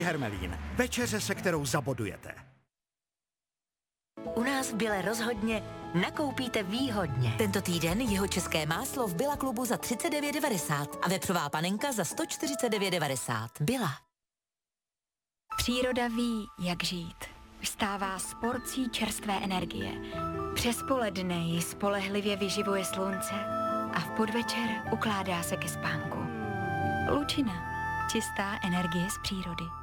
Hermelín. Večeře, se kterou zabodujete. U nás v Bile rozhodně nakoupíte výhodně. Tento týden jihočeské máslo v Billa klubu za 39,90 a vepřová panenka za 149,90. Billa. Příroda ví, jak žít. Vstává s porcí čerstvé energie. Přes poledne ji spolehlivě vyživuje slunce a v podvečer ukládá se ke spánku. Lučina. Čistá energie z přírody.